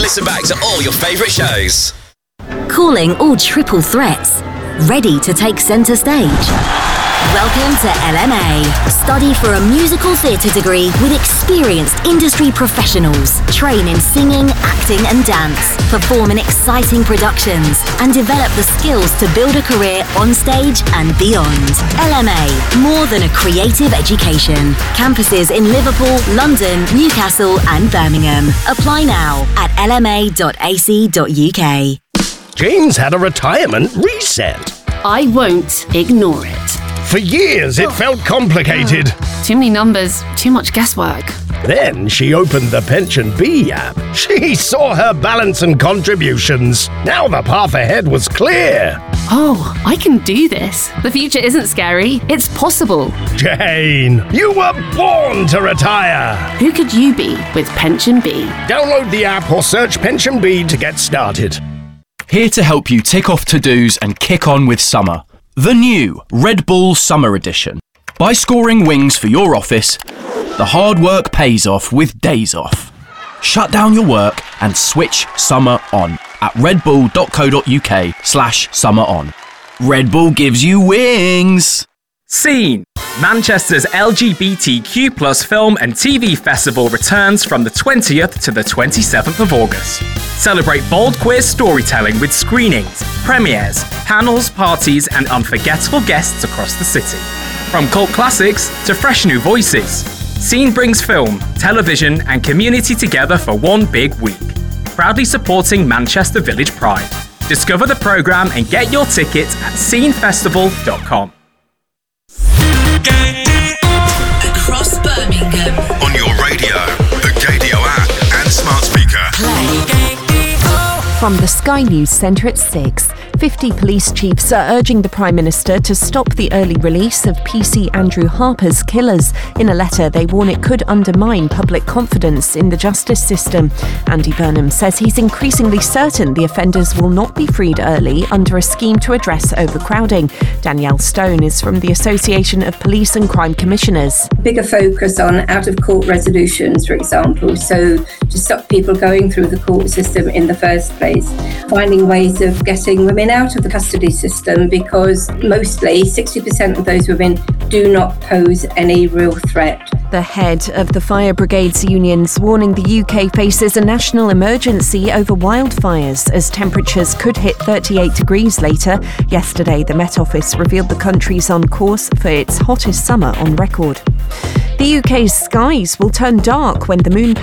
Listen back to all your favourite shows. Calling all triple threats. Ready to take centre stage? Welcome to LMA. Study for a musical theatre degree with experienced industry professionals. Train in singing, acting and dance. Perform in exciting productions and develop the skills to build a career on stage and beyond. LMA, more than a creative education. Campuses in Liverpool, London, Newcastle and Birmingham. Apply now at lma.ac.uk. James had a retirement reset. I won't ignore it. For years, it felt complicated. Too many numbers, too much guesswork. Then she opened the Pension Bee app. She saw her balance and contributions. Now the path ahead was clear. Oh, I can do this. The future isn't scary. It's possible. Jane, you were born to retire. Who could you be with Pension Bee? Download the app or search Pension Bee to get started. Here to help you tick off to-dos and kick on with summer. The new Red Bull Summer Edition. By scoring wings for your office, the hard work pays off with days off. Shut down your work and switch summer on at redbull.co.uk/summer on. Red Bull gives you wings. Scene! Manchester's LGBTQ+ film and TV festival returns from the 20th to the 27th of August. Celebrate bold queer storytelling with screenings, premieres, panels, parties and unforgettable guests across the city. From cult classics to fresh new voices, Scene brings film, television and community together for one big week. Proudly supporting Manchester Village Pride. Discover the programme and get your tickets at scenefestival.com. Across Birmingham. On your radio, the Gadio app and smart speaker. Play. From the Sky News Centre at 6, 50 police chiefs are urging the Prime Minister to stop the early release of PC Andrew Harper's killers. In a letter, they warn it could undermine public confidence in the justice system. Andy Burnham says he's increasingly certain the offenders will not be freed early under a scheme to address overcrowding. Danielle Stone is from the Association of Police and Crime Commissioners. Bigger focus on out-of-court resolutions, for example, so to stop people going through the court system in the first place. Finding ways of getting women out of the custody system, because mostly 60% of those women do not pose any real threat. The head of the Fire Brigades Union's warning the UK faces a national emergency over wildfires as temperatures could hit 38 degrees later. Yesterday, the Met Office revealed the country's on course for its hottest summer on record. The UK's skies will turn dark when the moon